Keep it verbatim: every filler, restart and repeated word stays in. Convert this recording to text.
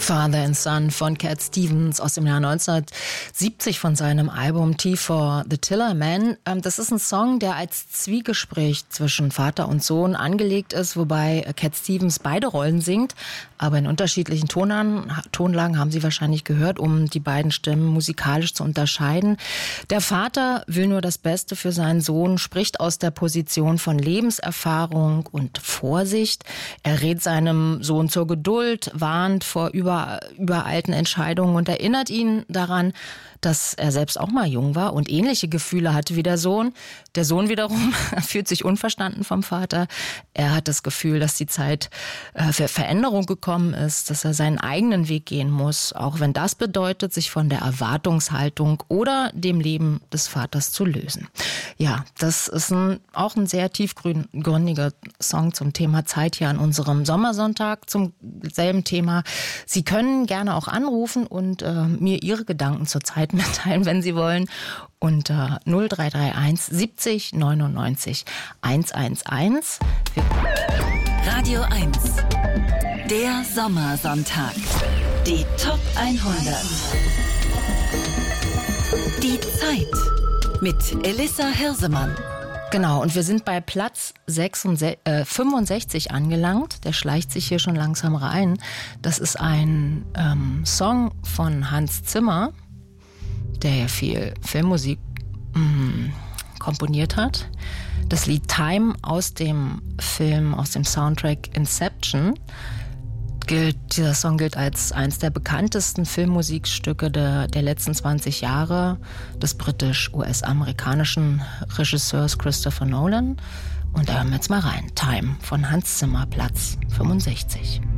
Father and Son von Cat Stevens aus dem Jahr neunzehnhundertsiebzig von seinem Album Tea for the Tillerman. Das ist ein Song, der als Zwiegespräch zwischen Vater und Sohn angelegt ist, wobei Cat Stevens beide Rollen singt, aber in unterschiedlichen Tonlagen, Tonlagen haben Sie wahrscheinlich gehört, um die beiden Stimmen musikalisch zu unterscheiden. Der Vater will nur das Beste für seinen Sohn, spricht aus der Position von Lebenserfahrung und Vorsicht. Er rät seinem Sohn zur Geduld, warnt vor über Über, übereilten Entscheidungen und erinnert ihn daran, dass er selbst auch mal jung war und ähnliche Gefühle hatte wie der Sohn. Der Sohn wiederum fühlt sich unverstanden vom Vater. Er hat das Gefühl, dass die Zeit für Veränderung gekommen ist, dass er seinen eigenen Weg gehen muss, auch wenn das bedeutet, sich von der Erwartungshaltung oder dem Leben des Vaters zu lösen. Ja, das ist ein, auch ein sehr tiefgründiger Song zum Thema Zeit hier an unserem Sommersonntag, zum selben Thema. Sie können gerne auch anrufen und äh, mir Ihre Gedanken zur Zeit mitteilen, wenn Sie wollen, unter null drei drei eins siebzig neunundneunzig hundertelf. Radio eins, der Sommersonntag. Die Top hundert. Die Zeit mit Elissa Hirsemann. Genau, und wir sind bei Platz sechsundsechzig, äh, fünfundsechzig angelangt. Der schleicht sich hier schon langsam rein. Das ist ein ähm, Song von Hans Zimmer, der ja viel Filmmusik mh, komponiert hat. Das Lied Time aus dem Film, aus dem Soundtrack Inception. Gilt, dieser Song gilt als eines der bekanntesten Filmmusikstücke der, der letzten zwanzig Jahre des britisch-U S-amerikanischen Regisseurs Christopher Nolan. Und da hören wir jetzt mal rein. Time von Hans Zimmer, Platz fünfundsechzig.